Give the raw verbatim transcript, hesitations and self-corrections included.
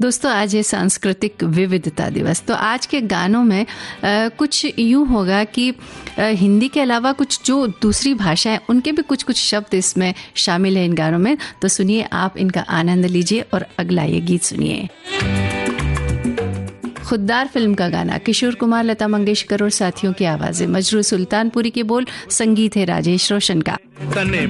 दोस्तों, आज है सांस्कृतिक विविधता दिवस। तो आज के गानों में आ, कुछ यूँ होगा कि आ, हिंदी के अलावा कुछ जो दूसरी भाषा है उनके भी कुछ कुछ शब्द इसमें शामिल है इन गानों में। तो सुनिए, आप इनका आनंद लीजिए और अगला ये गीत सुनिए। खुददार फिल्म का गाना, किशोर कुमार, लता मंगेशकर और साथियों की आवाजें, मजरू सुल्तानपुरी के बोल, संगीत है राजेश रोशन का। तने